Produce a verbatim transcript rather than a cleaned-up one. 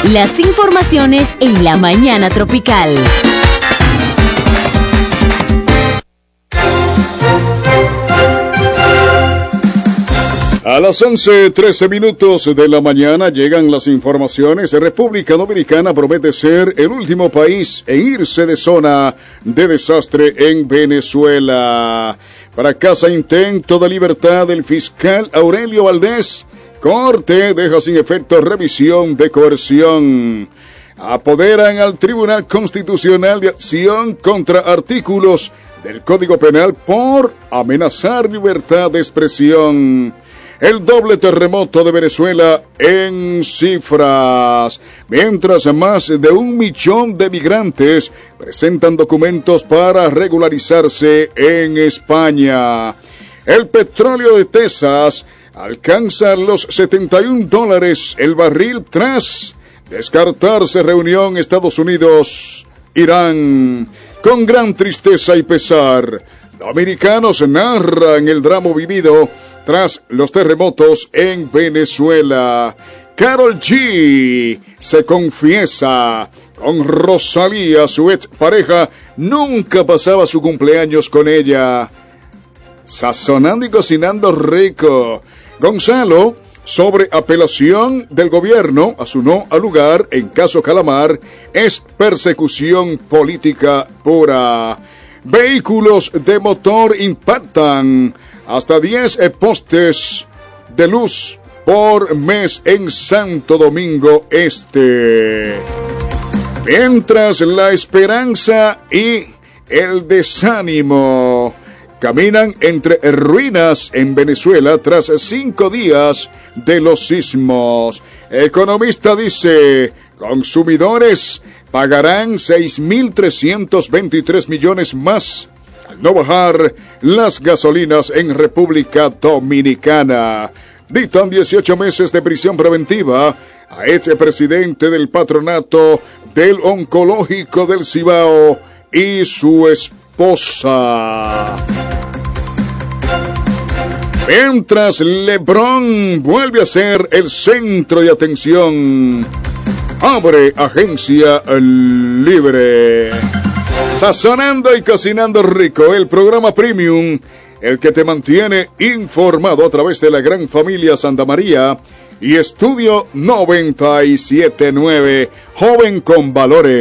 Las informaciones en la mañana tropical. A las once trece minutos de la mañana llegan las informaciones. República Dominicana promete ser el último país en irse de zona de desastre en Venezuela. Fracasa intento de libertad del fiscal Aurelio Valdés. Corte deja sin efecto revisión de coerción. Apoderan al Tribunal Constitucional de acción contra artículos del Código Penal por amenazar libertad de expresión. El doble terremoto de Venezuela en cifras. Mientras más de un millón de migrantes presentan documentos para regularizarse en España. El petróleo de Texas alcanza los setenta y un dólares el barril tras descartarse reunión Estados Unidos-Irán. Con gran tristeza y pesar, dominicanos narran el drama vivido tras los terremotos en Venezuela. Karol G se confiesa con Rosalía, su ex pareja, nunca pasaba su cumpleaños con ella. Sazonando y cocinando rico. Gonzalo, sobre apelación del gobierno a su no al lugar en caso Calamar, es persecución política pura. Vehículos de motor impactan hasta diez postes de luz por mes en Santo Domingo Este. Mientras la esperanza y el desánimo caminan entre ruinas en Venezuela tras cinco días de los sismos. Economista dice, consumidores pagarán seis mil trescientos veintitrés millones más al no bajar las gasolinas en República Dominicana. Dictan dieciocho meses de prisión preventiva a ex presidente del patronato del Oncológico del Cibao y su esposa. Mientras LeBron vuelve a ser el centro de atención, abre agencia libre. Sazonando y cocinando rico, el programa premium, el que te mantiene informado a través de la gran familia Santa María y Estudio noventa y siete punto nueve, joven con valores.